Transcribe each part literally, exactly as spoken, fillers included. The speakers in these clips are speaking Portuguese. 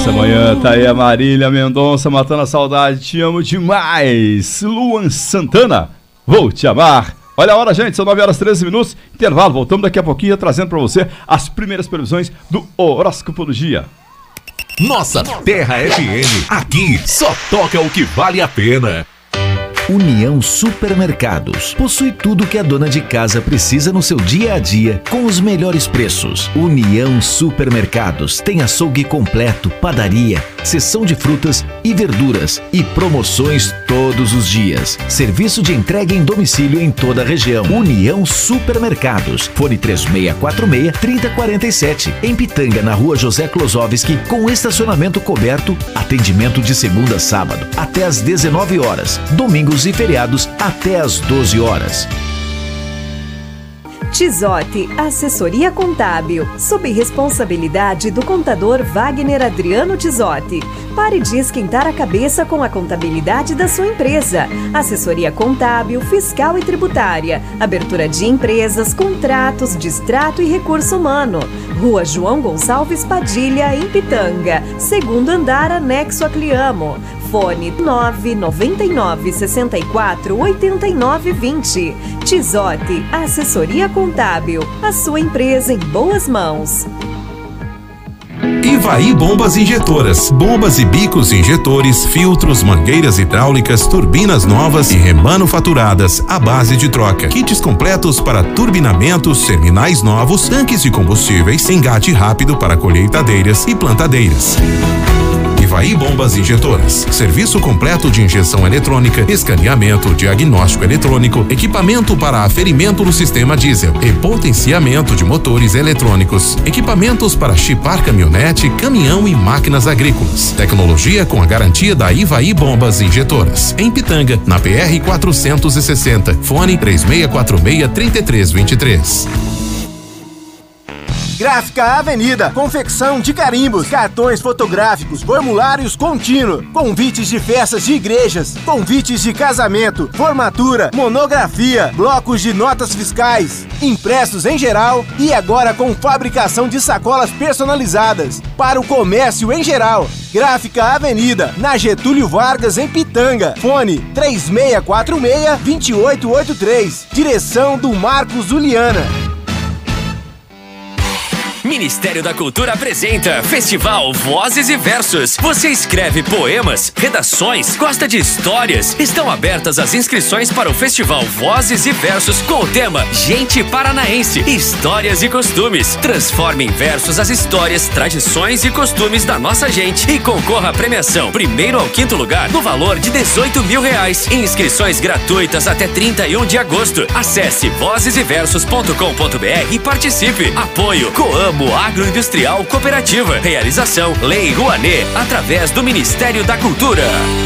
Essa manhã tá aí a Marília Mendonça matando a saudade. Te amo demais. Luan Santana, vou te amar. Olha a hora, gente, são nove horas e treze minutos. Intervalo, voltamos daqui a pouquinho trazendo para você as primeiras previsões do horóscopo do dia. Nossa Terra F M, aqui só toca o que vale a pena. União Supermercados. Possui tudo que a dona de casa precisa no seu dia a dia, com os melhores preços. União Supermercados tem açougue completo, padaria, seção de frutas e verduras e promoções todos os dias. Serviço de entrega em domicílio em toda a região. União Supermercados. Fone três seis quatro seis, três zero quatro sete. Em Pitanga, na rua José Klosowski, com estacionamento coberto. Atendimento de segunda a sábado, até às dezenove horas. Domingos e feriados até às doze horas. Tizote, assessoria contábil, sob responsabilidade do contador Wagner Adriano Tizote. Pare de esquentar a cabeça com a contabilidade da sua empresa. Assessoria contábil, fiscal e tributária, abertura de empresas, contratos, distrato e recurso humano. Rua João Gonçalves Padilha, em Pitanga, segundo andar, anexo a Cliamo. Fone nove nove nove, seis quatro, oito nove dois zero. Tizote, assessoria contábil. A sua empresa em boas mãos. Ivaí Bombas Injetoras. Bombas e bicos injetores, filtros, mangueiras hidráulicas, turbinas novas e remanufaturadas à base de troca. Kits completos para turbinamentos, terminais novos, tanques de combustíveis, engate rápido para colheitadeiras e plantadeiras. Ivaí Bombas Injetoras. Serviço completo de injeção eletrônica, escaneamento, diagnóstico eletrônico, equipamento para aferimento no sistema diesel e potenciamento de motores eletrônicos. Equipamentos para chipar caminhonete, caminhão e máquinas agrícolas. Tecnologia com a garantia da Ivaí Bombas Injetoras. Em Pitanga, na P R quatrocentos e sessenta. Fone três seis quatro seis, três três dois três. Gráfica Avenida, confecção de carimbos, cartões fotográficos, formulários contínuo, convites de festas de igrejas, convites de casamento, formatura, monografia, blocos de notas fiscais, impressos em geral e agora com fabricação de sacolas personalizadas para o comércio em geral. Gráfica Avenida, na Getúlio Vargas, em Pitanga. Fone três seis quatro seis, dois oito oito três. Direção do Marcos Juliana. Ministério da Cultura apresenta Festival Vozes e Versos. Você escreve poemas, redações, gosta de histórias? Estão abertas as inscrições para o Festival Vozes e Versos com o tema Gente Paranaense, Histórias e Costumes. Transforme em versos as histórias, tradições e costumes da nossa gente e concorra à premiação primeiro ao quinto lugar no valor de dezoito mil reais. Inscrições gratuitas até trinta e um de agosto. Acesse vozes e versos ponto com ponto br e participe. Apoio Coamo Agroindustrial Cooperativa. Realização Lei Rouanet, através do Ministério da Cultura.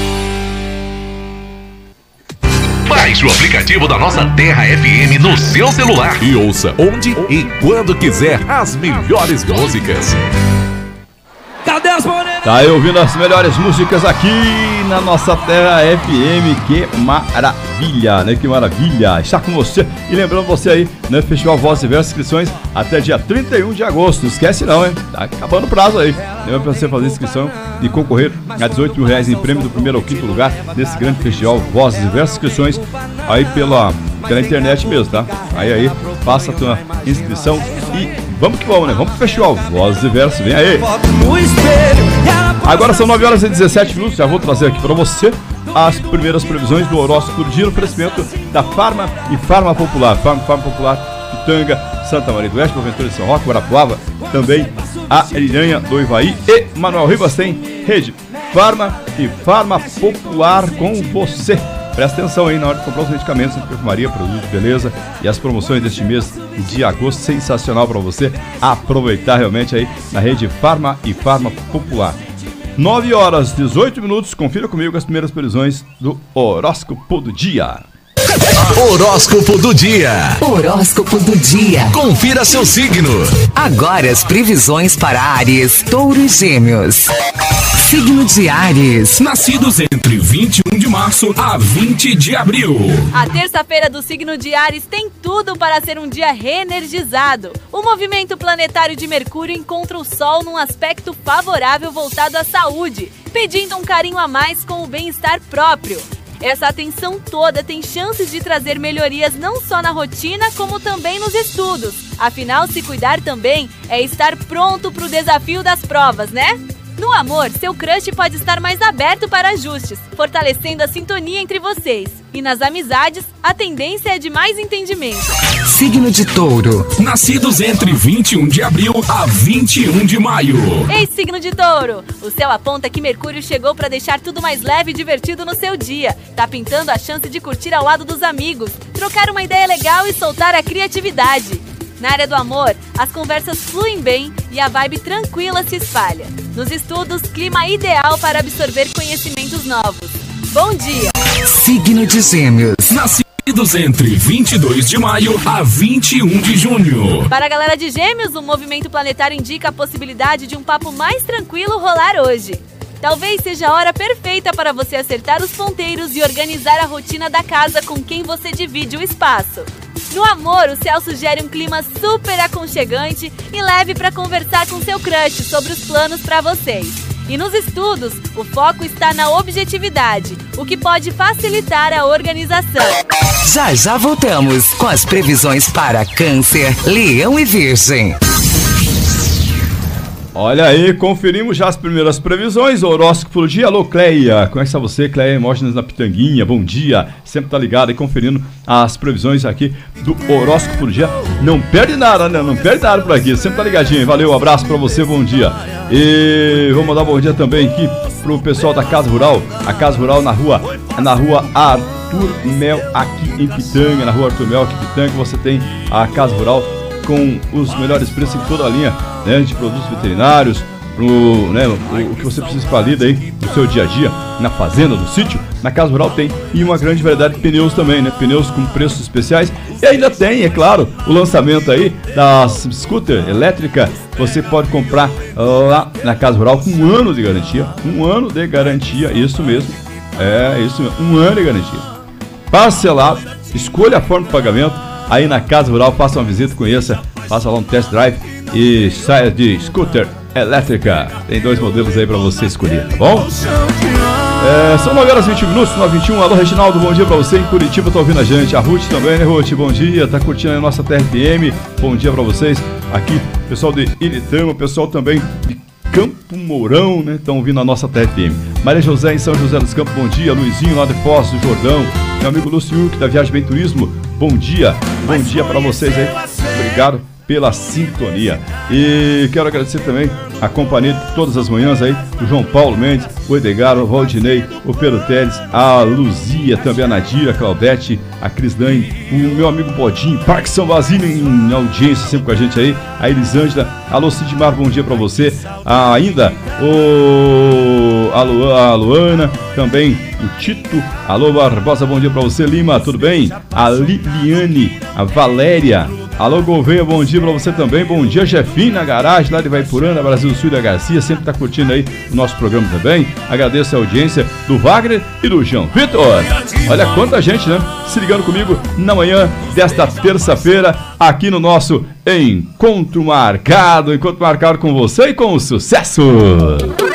Baixe o aplicativo da Nossa Terra F M no seu celular e ouça onde e quando quiser as melhores músicas. Cadê as morenas? Tá aí ouvindo as melhores músicas aqui na Nossa Terra F M. Que maravilha, né? Que maravilha estar com você. E lembrando você aí, né? Festival Vozes e Versos, inscrições até dia trinta e um de agosto. Não esquece não, hein? Tá acabando o prazo aí. Lembra pra você fazer inscrição e concorrer a dezoito mil reais em prêmio do primeiro ao quinto lugar nesse grande festival Vozes e Versos. Inscrições aí pela, pela internet mesmo, tá? Aí aí, faça a tua inscrição e vamos que vamos, né? Vamos pro festival Vozes e Versos, vem aí. Agora são nove horas e dezessete minutos, já vou trazer aqui pra você as primeiras previsões do horóscopo do dia no oferecimento da Farma e Farma Popular. Farma, Farma Popular, Pitanga, Santa Maria do Oeste, Boaventura de São Roque, Guarapuava, também a Iranha do Ivaí e Manuel Ribas tem rede Farma e Farma Popular com você. Presta atenção aí na hora de comprar os medicamentos de perfumaria, produtos de beleza e as promoções deste mês de agosto, sensacional para você aproveitar realmente aí na rede Farma e Farma Popular. nove horas e dezoito minutos, confira comigo as primeiras previsões do horóscopo do dia. Horóscopo do dia. Horóscopo do dia. Confira seu signo. Agora as previsões para Áries, Touro e Gêmeos. Signo de Áries. Nascidos entre vinte e um de março a vinte de abril. A terça-feira do signo de Áries tem tudo para ser um dia reenergizado. O movimento planetário de Mercúrio encontra o Sol num aspecto favorável voltado à saúde, pedindo um carinho a mais com o bem-estar próprio. Essa atenção toda tem chances de trazer melhorias não só na rotina, como também nos estudos. Afinal, se cuidar também é estar pronto para o desafio das provas, né? No amor, seu crush pode estar mais aberto para ajustes, fortalecendo a sintonia entre vocês. E nas amizades, a tendência é de mais entendimento. Signo de Touro. Nascidos entre vinte e um de abril a vinte e um de maio. Ei, signo de Touro! O céu aponta que Mercúrio chegou para deixar tudo mais leve e divertido no seu dia. Tá pintando a chance de curtir ao lado dos amigos, trocar uma ideia legal e soltar a criatividade. Na área do amor, as conversas fluem bem e a vibe tranquila se espalha. Nos estudos, clima ideal para absorver conhecimentos novos. Bom dia! Signo de Gêmeos. Nascidos entre vinte e dois de maio a vinte e um de junho. Para a galera de Gêmeos, o movimento planetário indica a possibilidade de um papo mais tranquilo rolar hoje. Talvez seja a hora perfeita para você acertar os ponteiros e organizar a rotina da casa com quem você divide o espaço. No amor, o céu sugere um clima super aconchegante e leve para conversar com seu crush sobre os planos para vocês. E nos estudos, o foco está na objetividade, o que pode facilitar a organização. Já já voltamos com as previsões para Câncer, Leão e Virgem. Olha aí, conferimos já as primeiras previsões, horóscopo do dia. Alô, Cleia, como é que está você? Cleia Hermógenes na Pitanguinha, bom dia. Sempre tá ligado e conferindo as previsões aqui do horóscopo do dia. Não perde nada, né? Não perde nada por aqui, sempre tá ligadinho. Valeu, um abraço pra você, bom dia. E vou mandar bom dia também aqui pro pessoal da Casa Rural. A Casa Rural na rua, na rua Arthur Mel, aqui em Pitanga, na rua Arthur Mel, aqui em Pitanga, você tem a Casa Rural com os melhores preços em toda a linha, né, de produtos veterinários, pro, né, o, o que você precisa para a lida aí no seu dia a dia, na fazenda, no sítio. Na Casa Rural tem, e uma grande variedade de pneus também, né, pneus com preços especiais. E ainda tem, é claro, o lançamento aí das scooter elétrica. Você pode comprar lá na Casa Rural com um ano de garantia, um ano de garantia, isso mesmo, é isso mesmo, um ano de garantia. Parcelado, escolha a forma de pagamento. Aí na Casa Rural, faça uma visita, conheça, faça lá um test drive e saia de scooter elétrica. Tem dois modelos aí pra você escolher, tá bom? É, são nove horas e vinte e um minutos, nove e vinte e um. Alô, Reginaldo, bom dia pra você. Em Curitiba tá ouvindo a gente. A Ruth também, né, Ruth? Bom dia, tá curtindo a nossa T R P M. Bom dia pra vocês. Aqui, pessoal de Iritama, pessoal também de Campo Mourão, né? Estão ouvindo a nossa T R P M. Maria José em São José dos Campos, bom dia. Luizinho lá de Foz do Jordão. Meu amigo Lúcio da Viagem Bem Turismo, bom dia. Bom dia para vocês aí. Obrigado pela sintonia. E quero agradecer também a companhia de todas as manhãs aí, o João Paulo Mendes, o Edgar, o Valdinei, o Pedro Teles, a Luzia, também a Nadira, a Claudete, a Cris Dani, o meu amigo Bodinho, Parque São Basílio em audiência sempre com a gente aí, a Elisângela, alô Sidmar, bom dia pra você, ah, ainda o a, Lu, a Luana, também o Tito, alô Barbosa, bom dia pra você, Lima, tudo bem? A Liliane, a Valéria, alô Gouveia, bom dia pra você também, bom dia Jefinho na garagem lá de Vaipurana, Brasil do Sul da Garcia, sempre tá curtindo aí o nosso programa também, agradeço a audiência do Wagner e do João Vitor. Olha quanta gente, né, se ligando comigo na manhã desta terça-feira, aqui no nosso Encontro Marcado, Encontro Marcado com você e com o sucesso.